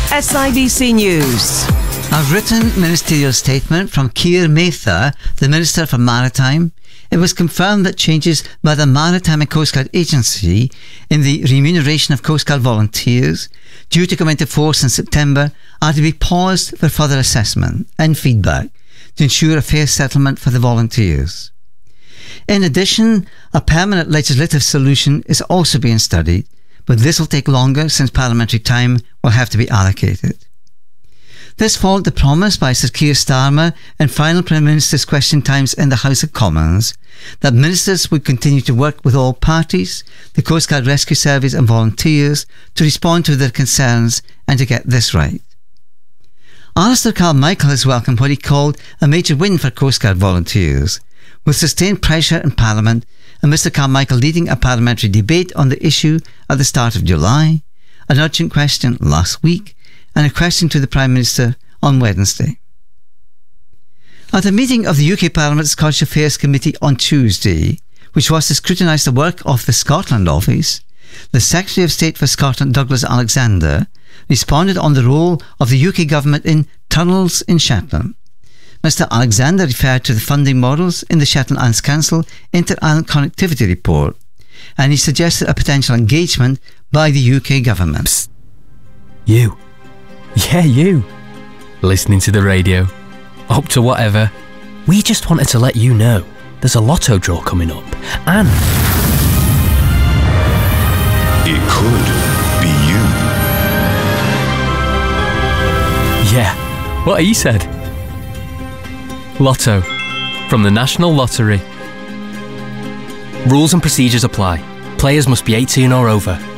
SIBC News. A written ministerial statement from Keir Mather, the Minister for Maritime. It was confirmed that changes by the Maritime and Coast Guard Agency in the remuneration of Coast Guard volunteers, due to come into force in September, are to be paused for further assessment and feedback to ensure a fair settlement for the volunteers. In addition, a permanent legislative solution is also being studied, but this will take longer since parliamentary time will have to be allocated. This followed the promise by Sir Keir Starmer in final Prime Minister's question times in the House of Commons that ministers would continue to work with all parties, the Coast Guard Rescue Service and volunteers to respond to their concerns and to get this right. Alistair Carmichael has welcomed what he called a major win for Coast Guard volunteers, with sustained pressure in Parliament and Mr Carmichael leading a parliamentary debate on the issue at the start of July, an urgent question last week, and a question to the Prime Minister on Wednesday. At a meeting of the UK Parliament's Scottish Affairs Committee on Tuesday, which was to scrutinise the work of the Scotland Office, the Secretary of State for Scotland, Douglas Alexander, responded on the role of the UK Government in tunnels in Shetland. Mr Alexander referred to the funding models in the Shetland Islands Council Inter-Island Connectivity Report, and he suggested a potential engagement by the UK Government. Psst. You. Yeah, you. Listening to the radio. Up to whatever. We just wanted to let you know there's a lotto draw coming up, and it could be you. Yeah, what he said. Lotto. From the National Lottery. Rules and procedures apply. Players must be 18 or over.